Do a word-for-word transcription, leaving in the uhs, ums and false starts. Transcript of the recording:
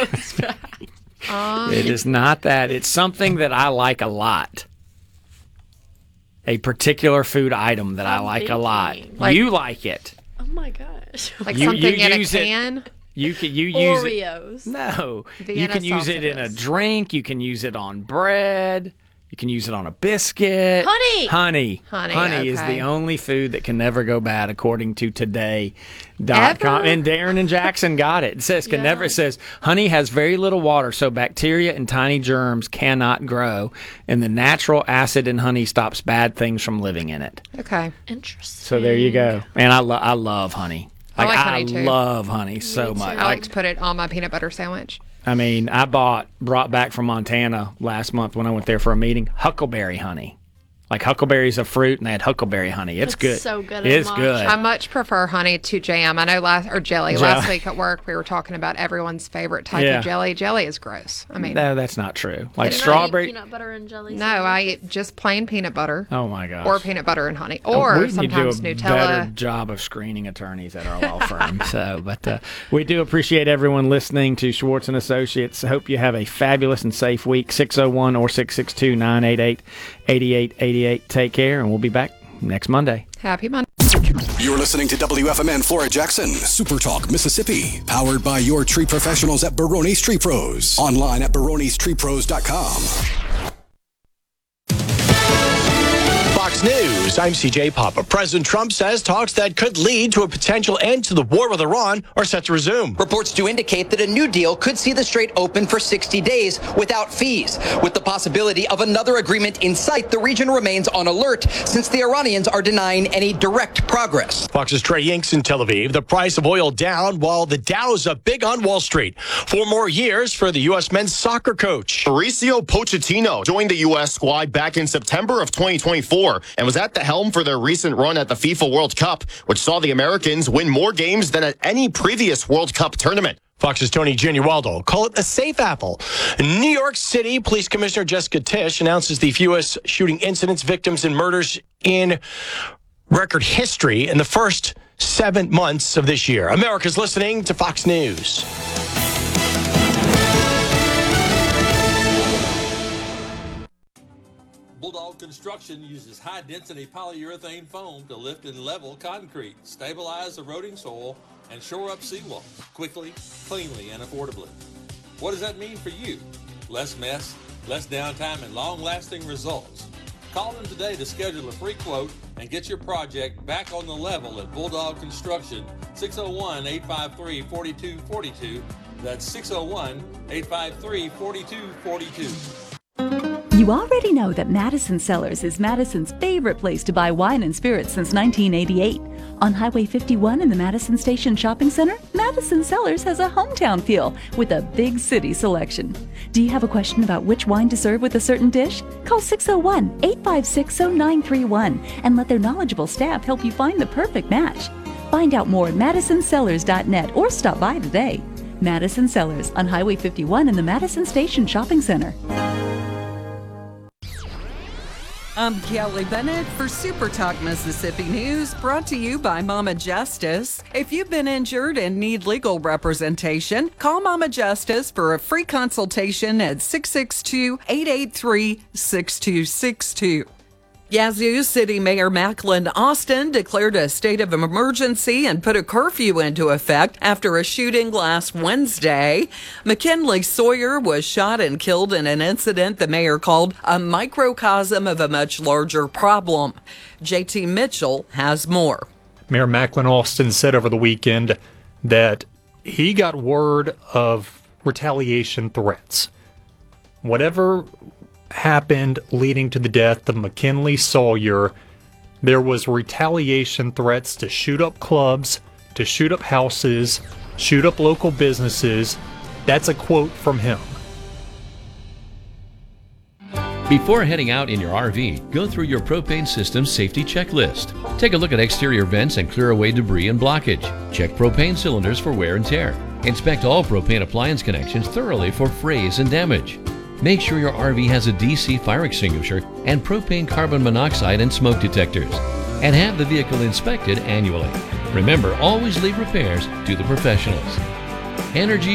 it's bad. Um, It is not that. It's something that I like a lot. A particular food item that i I'm like a lot. thinking. Like- You like it. Oh my gosh. like You- something you in a use it- can. You can you use it. Oreos. No, you Vienna can use it in a sausages. drink. You can use it on bread. You can use it on a biscuit. Honey. Honey. Honey, is okay. the only food that can never go bad, according to today dot com. Ever? And Darren and Jackson got it. It says can Yeah. never. It says honey has very little water, so bacteria and tiny germs cannot grow, and the natural acid in honey stops bad things from living in it. Okay. Interesting. So there you go. And I love I love honey. I like I honey, too. love honey so too. much. I like to put it on my peanut butter sandwich. I mean, I bought, brought back from Montana last month when I went there for a meeting, huckleberry honey. Like huckleberries a fruit, and they had huckleberry honey. It's That's good. so good. It's I'm good. I much prefer honey to jam. I know last or jelly. Jelly. Last week at work, we were talking about everyone's favorite type Yeah. of jelly. Jelly is gross. I mean, No, that's not true. Like Did not eat strawberry. peanut butter and jelly. no, I eat just plain peanut butter Oh my gosh. or peanut butter and honey, We or need to sometimes do a Nutella. better job of screening attorneys at our law firm. So, but uh, we do appreciate everyone listening to Schwartz and Associates. Hope you have a fabulous and safe week. six oh one or six six two, nine eight eight, eight eight eight eight. Take care, and we'll be back next Monday. Happy Monday. You're listening to W F M N Flora Jackson, Super Talk, Mississippi. Powered by your tree professionals at Barone's Tree Pros. Online at barones tree pros dot com. Fox News, I'm C J Papa. President Trump says talks that could lead to a potential end to the war with Iran are set to resume. Reports do indicate that a new deal could see the strait open for sixty days without fees. With the possibility of another agreement in sight, the region remains on alert since the Iranians are denying any direct progress. Fox's Trey Yinks in Tel Aviv. The price of oil down while the Dow's up big on Wall Street. Four more years for the U S men's soccer coach. Mauricio Pochettino joined the U S squad back in September of twenty twenty-four and was at the helm for their recent run at the FIFA World Cup, which saw the Americans win more games than at any previous World Cup tournament. Fox's Tony Giannualdo call it a safe apple. New York City Police Commissioner Jessica Tisch announces the fewest shooting incidents, victims, and murders in record history in the first seven months of this year. America's listening to Fox News. Bulldog Construction uses high-density polyurethane foam to lift and level concrete, stabilize eroding soil, and shore up seawalls quickly, cleanly, and affordably. What does that mean for you? Less mess, less downtime, and long-lasting results. Call them today to schedule a free quote and get your project back on the level at Bulldog Construction, six oh one, eight five three, four two four two. That's six oh one, eight five three, four two four two. You already know that Madison Cellars is Madison's favorite place to buy wine and spirits since nineteen eighty-eight. On Highway fifty-one in the Madison Station Shopping Center, Madison Cellars has a hometown feel with a big city selection. Do you have a question about which wine to serve with a certain dish? Call six oh one, eight five six, oh nine three one and let their knowledgeable staff help you find the perfect match. Find out more at madison cellars dot net or stop by today. Madison Cellars on Highway fifty-one in the Madison Station Shopping Center. I'm Kelly Bennett for Super Talk Mississippi News, brought to you by Mama Justice. If you've been injured and need legal representation, call Mama Justice for a free consultation at six six two, eight eight three, six two six two. Yazoo City Mayor Macklin Austin declared a state of emergency and put a curfew into effect after a shooting last Wednesday. McKinley Sawyer was shot and killed in an incident the mayor called a microcosm of a much larger problem. J T Mitchell has more. Mayor Macklin Austin said over the weekend that he got word of retaliation threats. Whatever happened leading to the death of McKinley Sawyer, there was retaliation threats to shoot up clubs, to shoot up houses, shoot up local businesses. That's a quote from him. Before heading out in your R V, go through your propane system safety checklist. Take a look at exterior vents and clear away debris and blockage. Check propane cylinders for wear and tear. Inspect all propane appliance connections thoroughly for frays and damage. Make sure your R V has a D C fire extinguisher and propane carbon monoxide and smoke detectors. And have the vehicle inspected annually. Remember, always leave repairs to the professionals. Energy